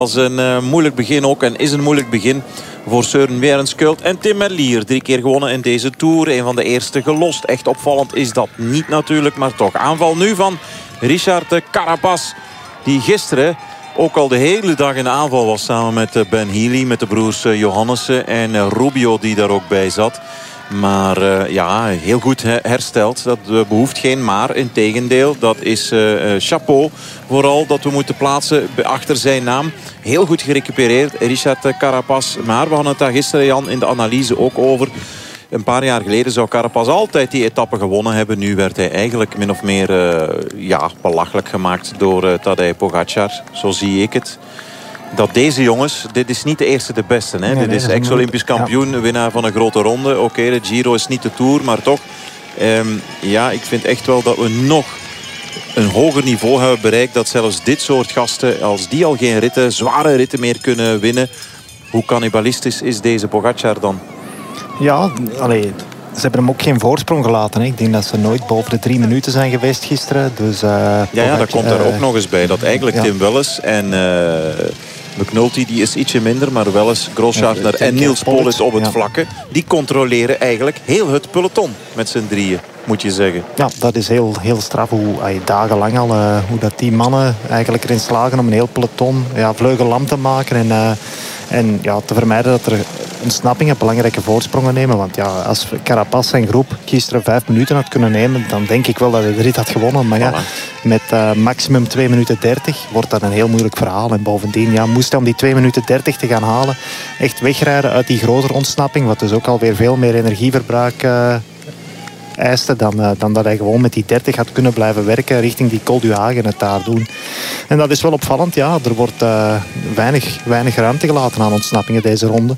was een moeilijk begin ook en is een moeilijk begin voor Søren Bjerrenkjølt en Tim Merlier. 3 keer gewonnen in deze Tour. Een van de eerste gelost. Echt opvallend is dat niet natuurlijk, maar toch. Aanval nu van Richard Carapaz, die gisteren ook al de hele dag in de aanval was samen met Ben Healy, met de broers Johannessen en Rubio die daar ook bij zat. Maar heel goed hersteld. Dat behoeft geen maar. Integendeel, dat is chapeau. Vooral dat we moeten plaatsen achter zijn naam. Heel goed gerecupereerd, Richard Carapaz. Maar we hadden het daar gisteren, Jan, in de analyse ook over. Een paar jaar geleden zou Carapaz altijd die etappe gewonnen hebben. Nu werd hij eigenlijk min of meer belachelijk gemaakt door Tadej Pogacar. Zo zie ik het. Dat deze jongens, dit is niet de eerste de beste. Hè? Dit is ex-Olympisch kampioen, winnaar van een grote ronde. Oké, de Giro is niet de Tour, maar toch. Ik vind echt wel dat we nog een hoger niveau hebben bereikt. Dat zelfs dit soort gasten, als die al geen zware ritten meer kunnen winnen. Hoe cannibalistisch is deze Pogacar dan? Ja, ze hebben hem ook geen voorsprong gelaten. Hè. Ik denk dat ze nooit boven de 3 minuten zijn geweest gisteren. Dus, dat komt er ook nog eens bij. Dat eigenlijk Tim Welles en McNulty, die is ietsje minder. Maar Welles, Grosschartner en Niels Politt op het vlakke. Die controleren eigenlijk heel het peloton met z'n drieën, moet je zeggen. Ja, dat is heel, heel straf. Dagenlang al hoe dat die mannen eigenlijk erin slagen om een heel peloton vleugellam te maken. En te vermijden dat er ontsnappingen belangrijke voorsprongen nemen. Want als Carapaz zijn groep gisteren 5 minuten had kunnen nemen, dan denk ik wel dat hij de rit had gewonnen. Maar met maximum 2 minuten 30 wordt dat een heel moeilijk verhaal. En bovendien moest hij om die 2 minuten 30 te gaan halen echt wegrijden uit die grotere ontsnapping. Wat dus ook alweer veel meer energieverbruik eiste dan dat hij gewoon met die 30 had kunnen blijven werken richting die Col du Hagen het daar doen. En dat is wel opvallend. Ja, er wordt weinig ruimte gelaten aan ontsnappingen deze ronde.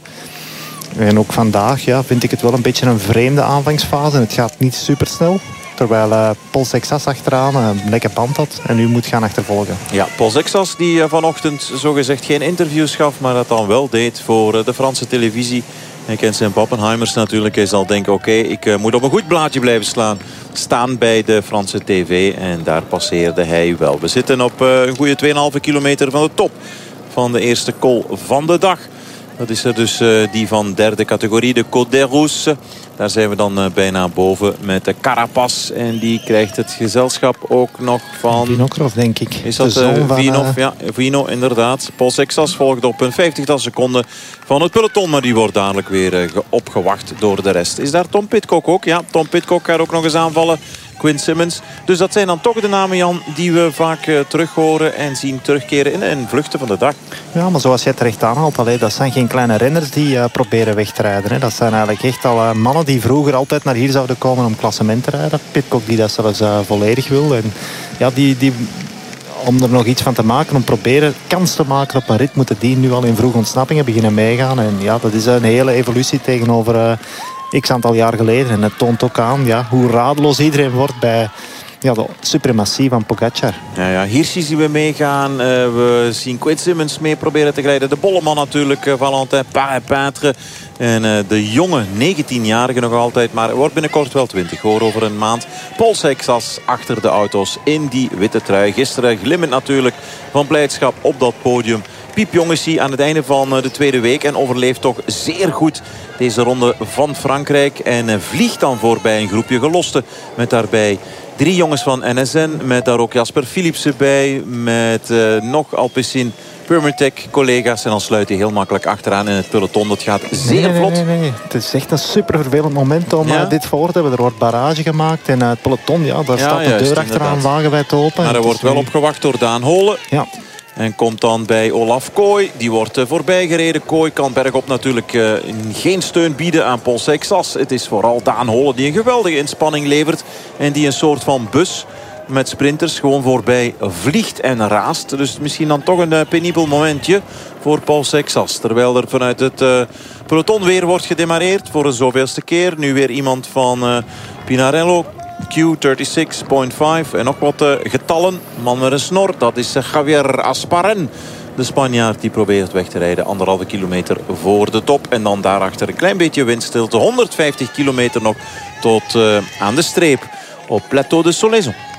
En ook vandaag vind ik het wel een beetje een vreemde aanvangsfase. Het gaat niet supersnel. Terwijl Paul Sexas achteraan een lekker band had en nu moet gaan achtervolgen. Ja, Paul Sexas die vanochtend zogezegd geen interviews gaf, maar dat dan wel deed voor de Franse televisie. Hij kent zijn Pappenheimers natuurlijk. Hij zal denken, oké, ik moet op een goed blaadje blijven staan bij de Franse tv. En daar passeerde hij wel. We zitten op een goede 2,5 kilometer van de top van de eerste col van de dag. Dat is er dus die van derde categorie, de Côte d'Errousse. Daar zijn we dan bijna boven met de Carapaz. En die krijgt het gezelschap ook nog van... Vinokurov, denk ik. Is dat Vinov? Ja, Vino, inderdaad. Paul Sexas volgt op een 50 seconden van het peloton. Maar die wordt dadelijk weer opgewacht door de rest. Is daar Tom Pidcock ook? Ja, Tom Pidcock gaat ook nog eens aanvallen. Quinn Simmons. Dus dat zijn dan toch de namen, Jan, die we vaak terug horen en zien terugkeren in vluchten van de dag. Ja, maar zoals jij terecht aanhaalt, dat zijn geen kleine renners die proberen weg te rijden. Hè. Dat zijn eigenlijk echt al mannen die vroeger altijd naar hier zouden komen om klassement te rijden. Pidcock die dat zelfs volledig wil. En die om er nog iets van te maken, om proberen kans te maken op een rit, moeten die nu al in vroege ontsnappingen beginnen meegaan. En dat is een hele evolutie tegenover x aantal jaar geleden. En het toont ook aan hoe radeloos iedereen wordt bij de suprematie van Pogacar. Ja, Hirschi zien we meegaan. We zien Quinn Simmons mee proberen te glijden. De bolleman natuurlijk, Valentin Peintre. En de jonge 19-jarige nog altijd. Maar wordt binnenkort wel 20 hoor, over een maand. Paul Sexas achter de auto's in die witte trui. Gisteren glimmend natuurlijk van blijdschap op dat podium. Piepjong is hij aan het einde van de tweede week. En overleeft toch zeer goed deze ronde van Frankrijk. En vliegt dan voorbij een groepje gelosten. Met daarbij 3 jongens van NSN. Met daar ook Jasper Philipsen bij. Met nog Alpecin Permitech collega's. En dan sluit hij heel makkelijk achteraan in het peloton. Dat gaat zeer vlot. Nee. Het is echt een super vervelend moment om dit voor te hebben. Er wordt barrage gemaakt. En het peloton, daar staat de deur achteraan wagenwijd open. Maar er wordt wel opgewacht door Daan Holen. Ja. En komt dan bij Olaf Kooi. Die wordt voorbij gereden. Kooi kan bergop natuurlijk geen steun bieden aan Paul Sexas. Het is vooral Daan Holen die een geweldige inspanning levert. En die een soort van bus met sprinters gewoon voorbij vliegt en raast. Dus misschien dan toch een penibel momentje voor Paul Sexas. Terwijl er vanuit het peloton weer wordt gedemareerd voor de zoveelste keer. Nu weer iemand van Pinarello. Q36.5 en nog wat getallen. Man met een snor, dat is Javier Asparen. De Spanjaard die probeert weg te rijden. 1,5 kilometer voor de top. En dan daarachter een klein beetje windstilte. 150 kilometer nog tot aan de streep op Plateau de Solaison.